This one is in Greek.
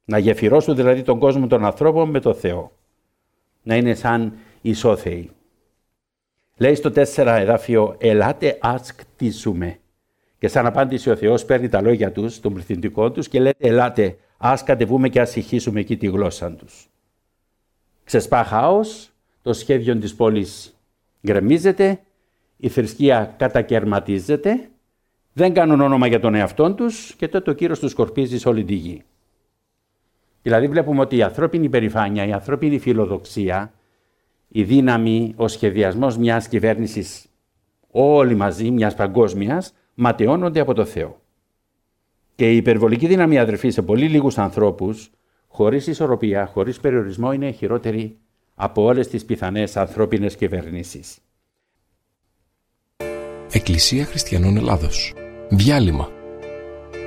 Να γεφυρώσουν δηλαδή τον κόσμο των ανθρώπων με το Θεό. Να είναι σαν ισόθεοι. Λέει στο 4 εδάφιο, ελάτε ας κτίσουμε. Και σαν απάντηση ο Θεός παίρνει τα λόγια τους, τον πληθυντικό τους και λέει, ελάτε ας κατεβούμε και ας ηχήσουμε εκεί τη γλώσσα τους. Ξεσπά χάος, το σχέδιο της πόλης γκρεμίζεται, η θρησκεία κατακαιρματίζεται, δεν κάνουν όνομα για τον εαυτόν τους και τότε ο Κύριος τους σκορπίζει σε όλη τη γη. Δηλαδή βλέπουμε ότι η ανθρώπινη υπερηφάνεια, η ανθρώπινη φιλοδοξία, η δύναμη, ο σχεδιασμός μιας κυβέρνησης όλοι μαζί, μιας παγκόσμιας, ματαιώνονται από το Θεό. Και η υπερβολική δύναμη, αδερφοί, σε πολύ λίγους ανθρώπους, χωρίς ισορροπία, χωρίς περιορισμό, είναι χειρότερη από όλες τις πιθανές ανθρώπινες κυβερνήσεις. Εκκλησία Χριστιανών Ελλάδος. Διάλειμμα.